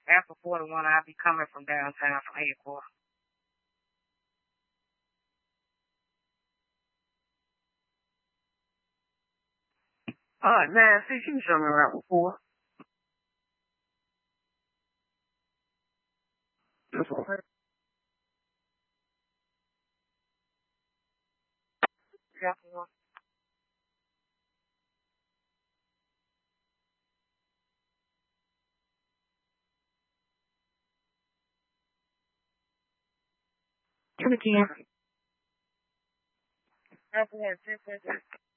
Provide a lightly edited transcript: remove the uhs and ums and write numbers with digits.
After 41, I'll be coming from downtown from headquarters. Nancy, you can show me around before. This one. Yeah. Turn it again. That's